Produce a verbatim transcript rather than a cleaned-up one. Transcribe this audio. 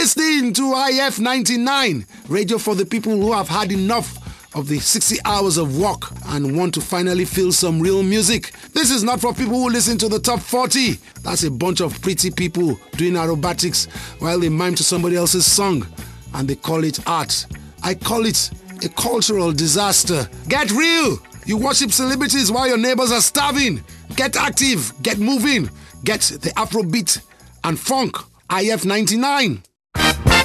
listening to I F ninety-nine, radio for the people who have had enough of the sixty hours of work and want to finally feel some real music. This is not for people who listen to the top forty. That's a bunch of pretty people doing aerobatics while they mime to somebody else's song and they call it art. I call it a cultural disaster. Get real! You worship celebrities while your neighbors are starving. Get active, get moving, get the Afrobeat and funk. I F ninety-nine.